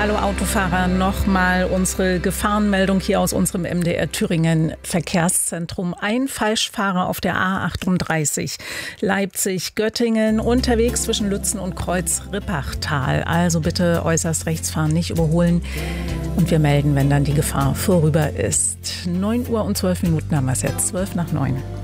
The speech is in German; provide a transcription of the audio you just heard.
Hallo Autofahrer, nochmal unsere Gefahrenmeldung hier aus unserem MDR Thüringen Verkehrszentrum. Ein Falschfahrer auf der A38 Leipzig-Göttingen unterwegs zwischen Lützen und Kreuz-Rippachtal. Also bitte äußerst rechts fahren, nicht überholen. Und wir melden, wenn dann die Gefahr vorüber ist. 9 Uhr und 12 Minuten haben wir es jetzt, 8:55.